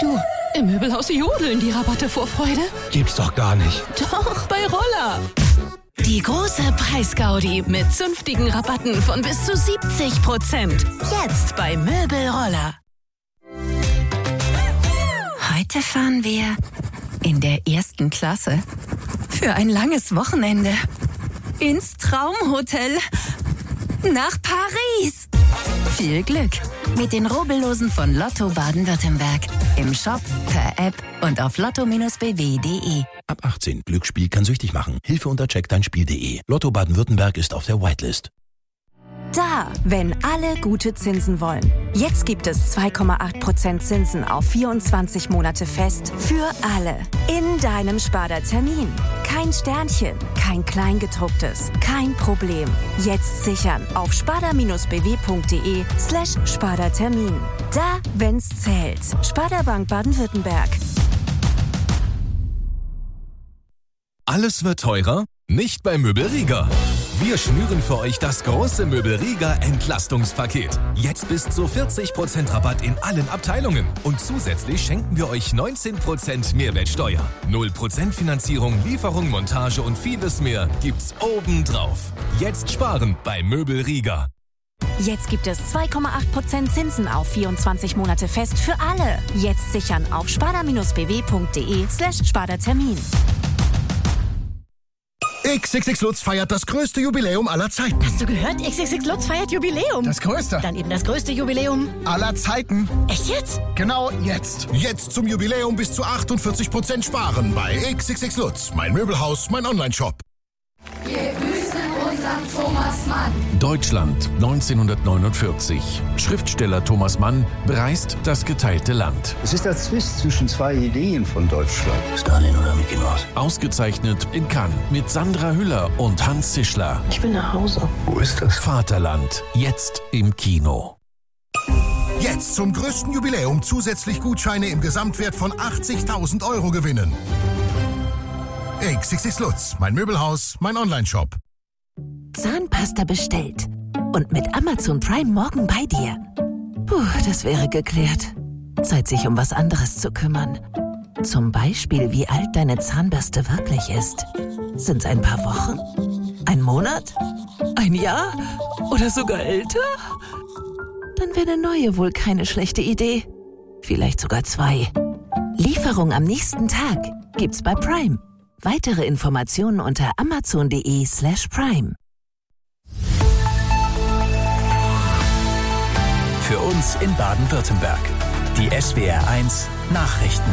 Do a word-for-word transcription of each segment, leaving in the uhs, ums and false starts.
Du, im Möbelhaus jodeln die Rabatte vor Freude. Gibt's doch gar nicht. Doch, bei Roller. Die große Preisgaudi mit zünftigen Rabatten von bis zu siebzig Prozent. Jetzt bei Möbelroller. Heute fahren wir in der ersten Klasse für ein langes Wochenende ins Traumhotel nach Paris. Viel Glück mit den Rubbellosen von Lotto Baden-Württemberg. Im Shop, per App und auf lotto Bindestrich b w punkt d e. Ab achtzehn. Glücksspiel kann süchtig machen. Hilfe unter check dein spiel punkt d e. Lotto Baden-Württemberg ist auf der Whitelist. Da, wenn alle gute Zinsen wollen. Jetzt gibt es zwei Komma acht Prozent Zinsen auf vierundzwanzig Monate fest für alle. In deinem Sparda-Termin. Kein Sternchen, kein Kleingedrucktes, kein Problem. Jetzt sichern auf sparda Bindestrich b w punkt d e slash Sparda-Termin. Da, wenn's zählt. Sparda Bank Baden-Württemberg. Alles wird teurer? Nicht bei Möbelriga. Wir schnüren für euch das große Möbelriga Entlastungspaket. Jetzt bis zu vierzig Prozent Rabatt in allen Abteilungen. Und zusätzlich schenken wir euch neunzehn Prozent Mehrwertsteuer. null Prozent Finanzierung, Lieferung, Montage und vieles mehr gibt's obendrauf. Jetzt sparen bei Möbelriga. Jetzt gibt es zwei Komma acht Prozent Zinsen auf vierundzwanzig Monate fest für alle. Jetzt sichern auf sparda Bindestrich b w punkt d e slash Sparda-Termin. X X X Lutz feiert das größte Jubiläum aller Zeiten. Hast du gehört? X X X Lutz feiert Jubiläum. Das größte. Dann eben das größte Jubiläum aller Zeiten. Echt jetzt? Genau jetzt. Jetzt zum Jubiläum bis zu achtundvierzig Prozent sparen bei X X X Lutz. Mein Möbelhaus, mein Onlineshop. Wir grüßen unseren Thomas Mann. Deutschland neunzehnhundertneunundvierzig. Schriftsteller Thomas Mann bereist das geteilte Land. Es ist der Zwist zwischen zwei Ideen von Deutschland. Stalin oder Mickey Mouse? Ausgezeichnet in Cannes mit Sandra Hüller und Hans Zischler. Ich will nach Hause. Wo ist das? Vaterland. Jetzt im Kino. Jetzt zum größten Jubiläum zusätzlich Gutscheine im Gesamtwert von achtzigtausend Euro gewinnen. X X X Lutz, mein Möbelhaus, mein Onlineshop. Zahnpasta bestellt. Und mit Amazon Prime morgen bei dir. Puh, das wäre geklärt. Zeit, sich um was anderes zu kümmern. Zum Beispiel, wie alt deine Zahnbürste wirklich ist. Sind's ein paar Wochen? Ein Monat? Ein Jahr? Oder sogar älter? Dann wäre eine neue wohl keine schlechte Idee. Vielleicht sogar zwei. Lieferung am nächsten Tag gibt's bei Prime. Weitere Informationen unter amazon punkt de slash prime. Für uns in Baden-Württemberg. Die S W R eins Nachrichten.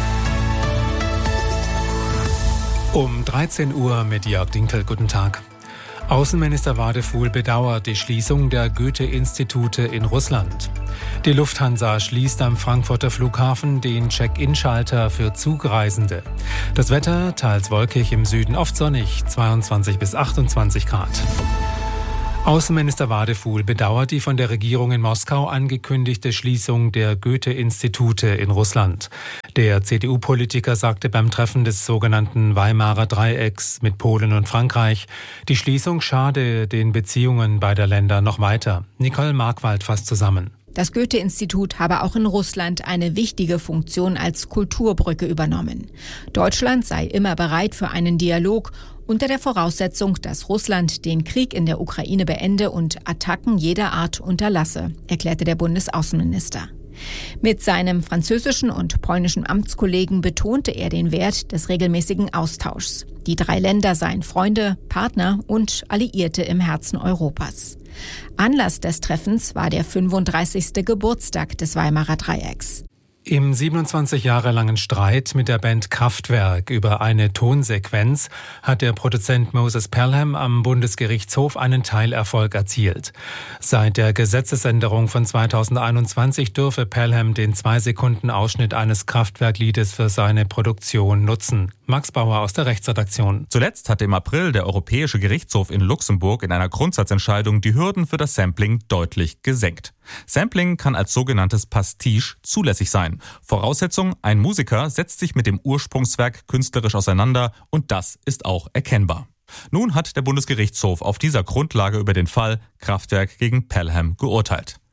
Um dreizehn Uhr mit Jörg Dinkel. Guten Tag. Außenminister Wadefuhl bedauert die Schließung der Goethe-Institute in Russland. Die Lufthansa schließt am Frankfurter Flughafen den Check-in-Schalter für Zugreisende. Das Wetter teils wolkig, im Süden oft sonnig, zweiundzwanzig bis achtundzwanzig Grad. Außenminister Wadefuhl bedauert die von der Regierung in Moskau angekündigte Schließung der Goethe-Institute in Russland. Der C D U-Politiker sagte beim Treffen des sogenannten Weimarer Dreiecks mit Polen und Frankreich, die Schließung schade den Beziehungen beider Länder noch weiter. Nicole Markwald fasst zusammen. Das Goethe-Institut habe auch in Russland eine wichtige Funktion als Kulturbrücke übernommen. Deutschland sei immer bereit für einen Dialog unter der Voraussetzung, dass Russland den Krieg in der Ukraine beende und Attacken jeder Art unterlasse, erklärte der Bundesaußenminister. Mit seinem französischen und polnischen Amtskollegen betonte er den Wert des regelmäßigen Austauschs. Die drei Länder seien Freunde, Partner und Alliierte im Herzen Europas. Anlass des Treffens war der fünfunddreißigste Geburtstag des Weimarer Dreiecks. Im siebenundzwanzig Jahre langen Streit mit der Band Kraftwerk über eine Tonsequenz hat der Produzent Moses Pelham am Bundesgerichtshof einen Teilerfolg erzielt. Seit der Gesetzesänderung von zweitausendeinundzwanzig dürfe Pelham den zwei Sekunden Ausschnitt eines Kraftwerkliedes für seine Produktion nutzen. Max Bauer aus der Rechtsredaktion. Zuletzt hatte im April der Europäische Gerichtshof in Luxemburg in einer Grundsatzentscheidung die Hürden für das Sampling deutlich gesenkt. Sampling kann als sogenanntes Pastiche zulässig sein. Voraussetzung, ein Musiker setzt sich mit dem Ursprungswerk künstlerisch auseinander und das ist auch erkennbar. Nun hat der Bundesgerichtshof auf dieser Grundlage über den Fall Kraftwerk gegen Pelham geurteilt.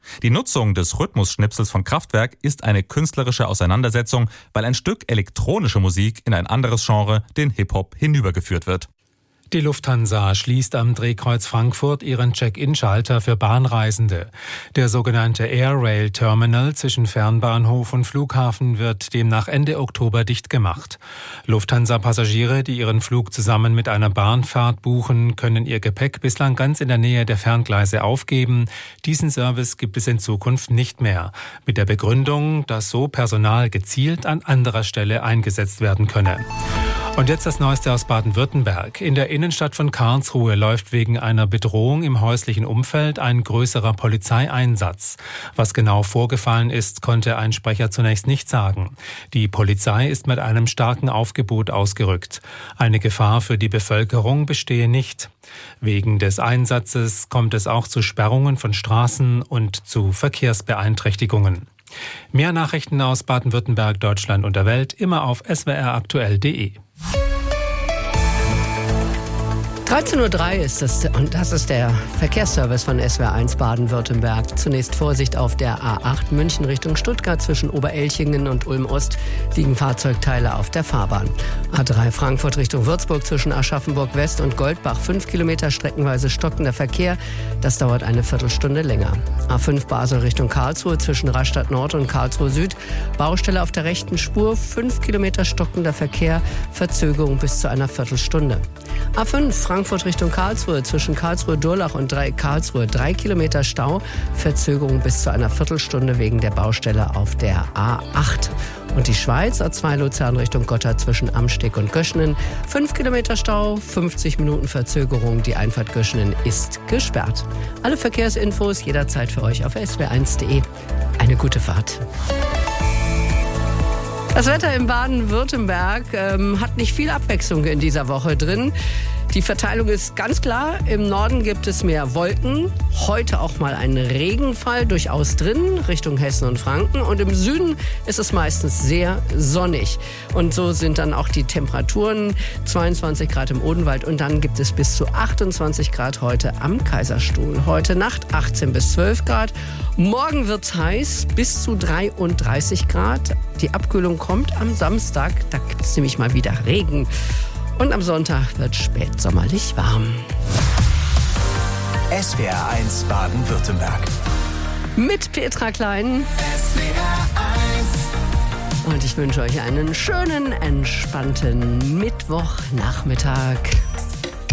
Die Nutzung des Rhythmusschnipsels von Kraftwerk ist eine künstlerische Auseinandersetzung, weil ein Stück elektronische Musik in ein anderes Genre, den Hip-Hop, hinübergeführt wird. Die Lufthansa schließt am Drehkreuz Frankfurt ihren Check-in-Schalter für Bahnreisende. Der sogenannte Air Rail Terminal zwischen Fernbahnhof und Flughafen wird demnach Ende Oktober dicht gemacht. Lufthansa-Passagiere, die ihren Flug zusammen mit einer Bahnfahrt buchen, können ihr Gepäck bislang ganz in der Nähe der Ferngleise aufgeben. Diesen Service gibt es in Zukunft nicht mehr. Mit der Begründung, dass so Personal gezielt an anderer Stelle eingesetzt werden könne. Und jetzt das Neueste aus Baden-Württemberg. In der Innenstadt von Karlsruhe läuft wegen einer Bedrohung im häuslichen Umfeld ein größerer Polizeieinsatz. Was genau vorgefallen ist, konnte ein Sprecher zunächst nicht sagen. Die Polizei ist mit einem starken Aufgebot ausgerückt. Eine Gefahr für die Bevölkerung bestehe nicht. Wegen des Einsatzes kommt es auch zu Sperrungen von Straßen und zu Verkehrsbeeinträchtigungen. Mehr Nachrichten aus Baden-Württemberg, Deutschland und der Welt immer auf s w r aktuell punkt de. dreizehn Uhr drei ist es und das ist der Verkehrsservice von S W R eins Baden-Württemberg. Zunächst Vorsicht auf der A acht München Richtung Stuttgart. Zwischen Oberelchingen und Ulm-Ost liegen Fahrzeugteile auf der Fahrbahn. A drei Frankfurt Richtung Würzburg zwischen Aschaffenburg West und Goldbach. Fünf Kilometer streckenweise stockender Verkehr. Das dauert eine Viertelstunde länger. A fünf Basel Richtung Karlsruhe zwischen Rastatt Nord und Karlsruhe Süd. Baustelle auf der rechten Spur. Fünf Kilometer stockender Verkehr. Verzögerung bis zu einer Viertelstunde. A fünf Frankfurt Richtung Karlsruhe zwischen Karlsruhe-Durlach und drei Karlsruhe. Drei Kilometer Stau. Verzögerung bis zu einer Viertelstunde wegen der Baustelle auf der A acht. Und die Schweiz, A zwei Luzern Richtung Gotha zwischen Amsteg und Göschenen. Fünf Kilometer Stau, fünfzig Minuten Verzögerung. Die Einfahrt Göschenen ist gesperrt. Alle Verkehrsinfos jederzeit für euch auf s w r eins punkt de. Eine gute Fahrt. Das Wetter in Baden-Württemberg ähm, hat nicht viel Abwechslung in dieser Woche drin. Die Verteilung ist ganz klar. Im Norden gibt es mehr Wolken. Heute auch mal ein Regenfall durchaus drin, Richtung Hessen und Franken. Und im Süden ist es meistens sehr sonnig. Und so sind dann auch die Temperaturen zweiundzwanzig Grad im Odenwald. Und dann gibt es bis zu achtundzwanzig Grad heute am Kaiserstuhl. Heute Nacht achtzehn bis zwölf Grad. Morgen wird's heiß, bis zu dreiunddreißig Grad. Die Abkühlung kommt am Samstag. Da gibt es nämlich mal wieder Regen. Und am Sonntag wird spätsommerlich warm. S W R eins Baden-Württemberg. Mit Petra Klein. S W R eins. Und ich wünsche euch einen schönen, entspannten Mittwochnachmittag.